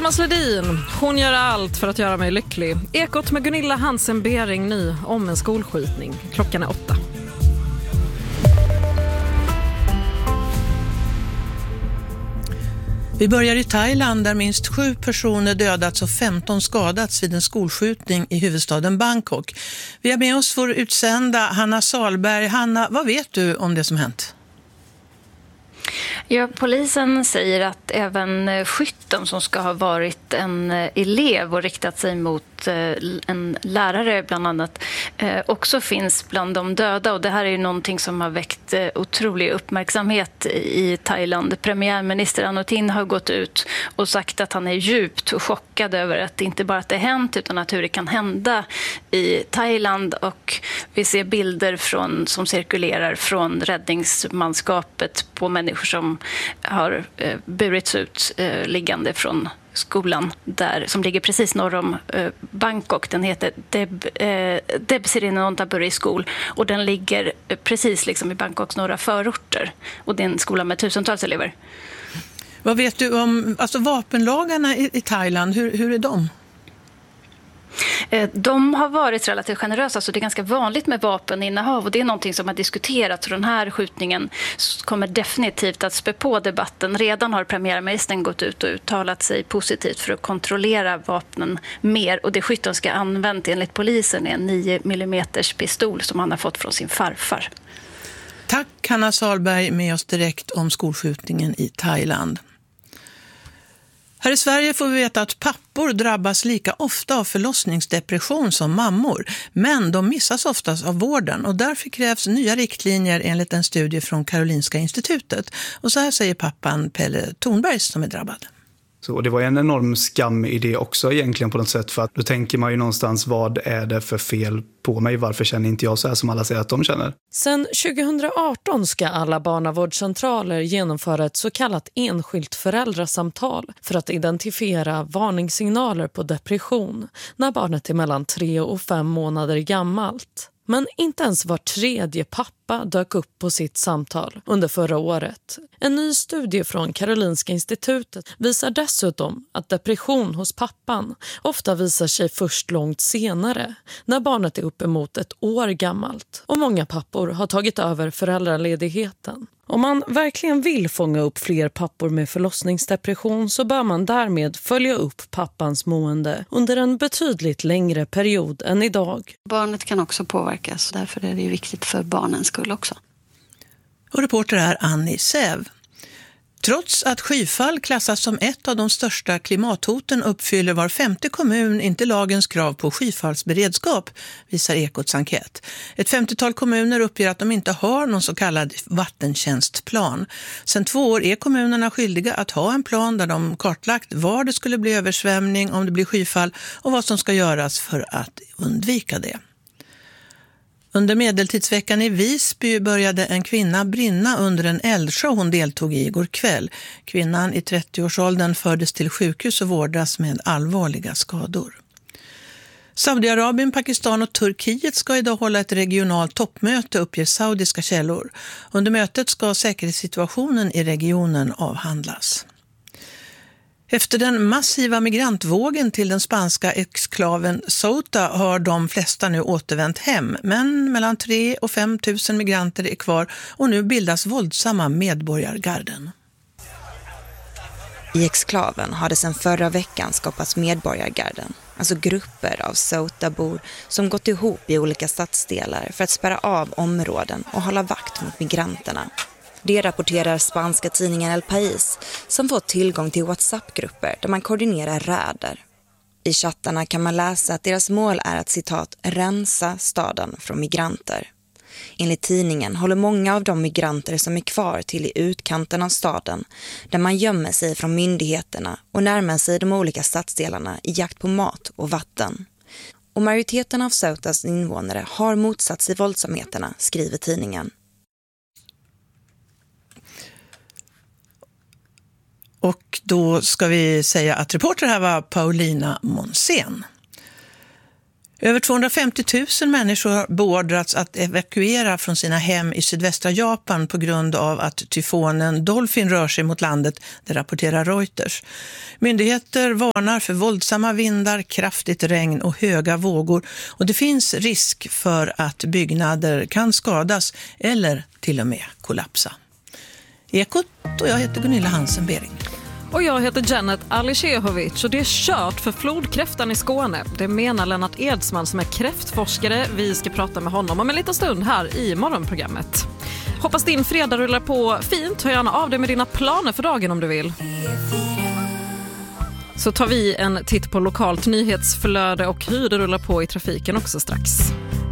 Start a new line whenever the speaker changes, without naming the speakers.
Thomas Ledin, hon gör allt för att göra mig lycklig. Ekot med Gunilla Hansen-Bering ny om en skolskjutning. Klockan är 8.
Vi börjar i Thailand där minst 7 personer dödats och 15 skadats vid en skolskjutning i huvudstaden Bangkok. Vi har med oss vår utsända Hanna Salberg. Hanna, vad vet du om det som hänt?
Ja, polisen säger att även skytten som ska ha varit en elev och riktat sig mot en lärare bland annat också finns bland de döda, och det här är ju någonting som har väckt otrolig uppmärksamhet i Thailand. Premiärminister Anutin har gått ut och sagt att han är djupt chockad över att inte bara att det hänt utan att hur det kan hända i Thailand, och vi ser bilder som cirkulerar från räddningsmanskapet på människor som har burits ut liggande från skolan där, som ligger precis norr om Bangkok. Den heter Deb Sirinontaburi skol, och den ligger precis liksom i Bangkoks norra förorter, och det är en skola med tusentals elever.
Vad vet du om vapenlagarna i Thailand? Hur är de?
De har varit relativt generösa, så det är ganska vanligt med vapeninnehav, och det är någonting som har diskuterats, och den här skjutningen kommer definitivt att spä på debatten. Redan har premiärministern gått ut och uttalat sig positivt för att kontrollera vapnen mer, och det skytten ska använt enligt polisen är en 9 mm pistol som han har fått från sin farfar.
Tack Hanna Salberg med oss direkt om skolskjutningen i Thailand. Här i Sverige får vi veta att pappor drabbas lika ofta av förlossningsdepression som mammor, men de missas oftast av vården, och därför krävs nya riktlinjer enligt en studie från Karolinska institutet. Och så här säger pappan Pelle Thornberg som är drabbad.
Så det var en enorm skam i det också egentligen på något sätt, för att då tänker man ju någonstans, vad är det för fel på mig? Varför känner inte jag så här som alla säger att de känner?
Sen 2018 ska alla barnavårdscentraler genomföra ett så kallat enskilt föräldrasamtal för att identifiera varningssignaler på depression när barnet är mellan 3 och 5 månader gammalt. Men inte ens var tredje pappa dök upp på sitt samtal under förra året. En ny studie från Karolinska institutet visar dessutom att depression hos pappan ofta visar sig först långt senare, när barnet är uppemot 1 år gammalt. Och många pappor har tagit över föräldraledigheten. Om man verkligen vill fånga upp fler pappor med förlossningsdepression så bör man därmed följa upp pappans mående under en betydligt längre period än idag.
Barnet kan också påverkas, därför är det viktigt för barnens skull också.
Och reporter är Annie Säv. Trots att skyfall klassas som ett av de största klimathoten uppfyller var 50 kommun inte lagens krav på skyfallsberedskap, visar Ekots enkät. Ett 50-tal kommuner uppger att de inte har någon så kallad vattentjänstplan. Sedan 2 år är kommunerna skyldiga att ha en plan där de kartlagt var det skulle bli översvämning om det blir skyfall och vad som ska göras för att undvika det. Under medeltidsveckan i Visby började en kvinna brinna under en eldshow hon deltog i igår kväll. Kvinnan i 30-årsåldern fördes till sjukhus och vårdas med allvarliga skador. Saudiarabien, Pakistan och Turkiet ska idag hålla ett regionalt toppmöte, uppger saudiska källor. Under mötet ska säkerhetssituationen i regionen avhandlas. Efter den massiva migrantvågen till den spanska exklaven Ceuta har de flesta nu återvänt hem, men mellan 3 och 5 000 migranter är kvar och nu bildas våldsamma medborgargarden.
I exklaven har det sedan förra veckan skapats medborgargarden, alltså grupper av Ceutabor som gått ihop i olika stadsdelar för att spärra av områden och hålla vakt mot migranterna. Det rapporterar spanska tidningen El País som fått tillgång till WhatsApp-grupper där man koordinerar räder. I chattarna kan man läsa att deras mål är att citat rensa staden från migranter. Enligt tidningen håller många av de migranter som är kvar till i utkanten av staden där man gömmer sig från myndigheterna och närmar sig de olika stadsdelarna i jakt på mat och vatten. Och majoriteten av Ceutas invånare har motsatt sig våldsamheterna, skriver tidningen.
Och då ska vi säga att reporter här var Paulina Monsen. Över 250 000 människor har beordrats att evakuera från sina hem i sydvästra Japan på grund av att tyfonen Dolphin rör sig mot landet, det rapporterar Reuters. Myndigheter varnar för våldsamma vindar, kraftigt regn och höga vågor, och det finns risk för att byggnader kan skadas eller till och med kollapsa. Ekot, och jag heter Gunilla Hansen-Bering.
Och jag heter Janet Alicehovic, och det är kört för flodkräftan i Skåne. Det menar Lennart Edsman som är kräftforskare. Vi ska prata med honom om en liten stund här i morgonprogrammet. Hoppas din fredag rullar på fint. Hör gärna av dig med dina planer för dagen om du vill. Så tar vi en titt på lokalt nyhetsflöde och hur det rullar på i trafiken också strax.